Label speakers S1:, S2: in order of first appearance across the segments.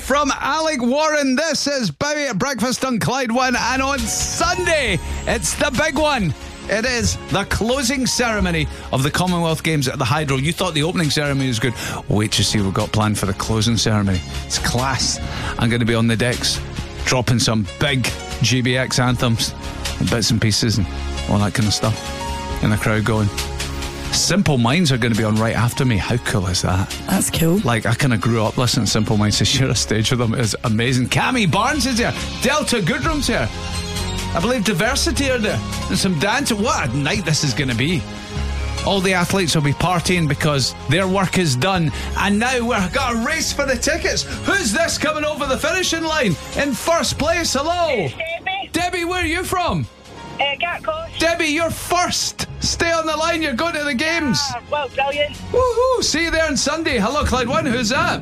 S1: from Alec Warren. This is Bowie at Breakfast on Clyde One, and on Sunday, it's the big one. It is the closing ceremony of the Commonwealth Games at the Hydro. You thought the opening ceremony was good. Wait to see what we've got planned for the closing ceremony. It's class. I'm going to be on the decks, dropping some big GBX anthems and bits and pieces and all that kind of stuff. And the crowd going. Simple Minds are going to be on right after me. How cool is that?
S2: That's cool.
S1: Like, I kind of grew up listening to Simple Minds, to share a stage with them is amazing. Cammy Barnes is here. Delta Goodrum's here. I believe Diversity are there. And some dancing. What a night this is going to be. All the athletes will be partying because their work is done. And now we've got a race for the tickets. Who's this coming over the finishing line in first place? Hello.
S3: Debbie.
S1: Debbie, where are you from?
S3: Gatcosh.
S1: Debbie, you're first. Stay on the line. You're going to the games.
S3: Well, brilliant.
S1: Woohoo. See you there on Sunday. Hello, Clyde One. Who's that?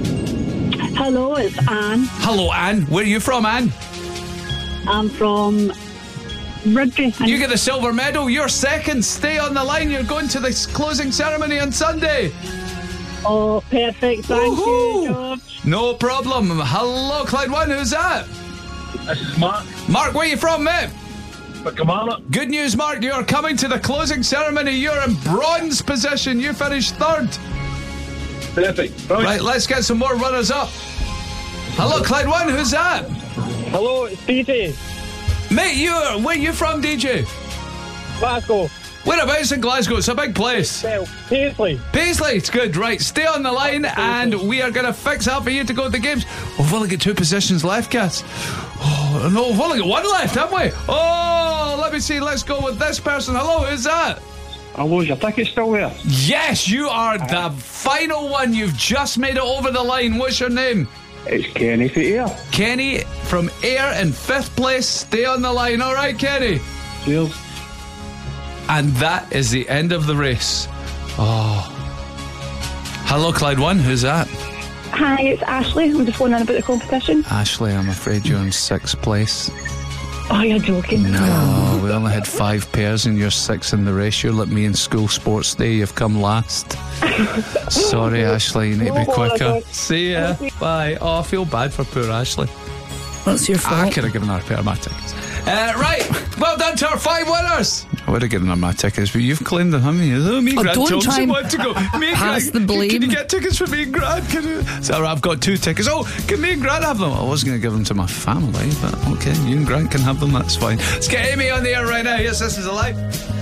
S3: Hello, it's Anne.
S1: Hello, Anne. Where are you from, Anne?
S3: I'm from Rugby.
S1: You get the silver medal. You're second. Stay on the line. You're going to the closing ceremony on Sunday.
S3: Oh, perfect. Thank you, George.
S1: No problem. Hello, Clyde One. Who's that?
S4: This is Mark.
S1: Mark, where are you from, mate?
S4: McCamala.
S1: Good news, Mark. You're coming to the closing ceremony. You're in bronze position. You finished third.
S4: Perfect.
S1: Right, let's get some more runners up. Hello, Clyde One. Who's that?
S4: Hello, it's DJ.
S1: Mate, where are you from, DJ?
S4: Glasgow.
S1: Whereabouts in Glasgow? It's a big place.
S4: Paisley.
S1: Paisley, it's good. Right, stay on the line and we are going to fix up for you to go to the games. We've only got 2 positions left, cats. Oh, no, we've only got 1 left, haven't we? Oh, let me see. Let's go with this person. Hello, who's that?
S4: Hello, is your ticket still there?
S1: Yes, you are the final one. You've just made it over the line. What's your name?
S4: It's Kenny from Ayr.
S1: Kenny from Ayr in 5th place. Stay on the line. All right, Kenny?
S4: Cheers.
S1: And that is the end of the race. Oh. Hello, Clyde One. Who's that?
S3: Hi, it's Ashley. I'm just wondering about the competition.
S1: Ashley, I'm afraid you're in 6th place.
S3: Oh, you're joking.
S1: No, we only had 5 pairs and you're 6 in the race. You're like me in school sports day. You've come last. Sorry, Ashley. You need to be quicker. See ya. Bye. Oh, I feel bad for poor Ashley.
S2: That's your fault.
S1: I could have given her a pair of my tickets. Right, well done to our 5 winners. I would have given her my tickets, but you've claimed them, haven't you? Oh, me and Grant
S2: don't
S1: told
S2: try
S1: she
S2: and
S1: wanted to go. Me and
S2: pass
S1: Grant,
S2: the blame.
S1: Can you get tickets for me and Grant? So I've got 2 tickets. Oh, can me and Grant have them? I was going to give them to my family, but okay, you and Grant can have them, that's fine. Let's get Amy on the air right now. Yes, this is Alive.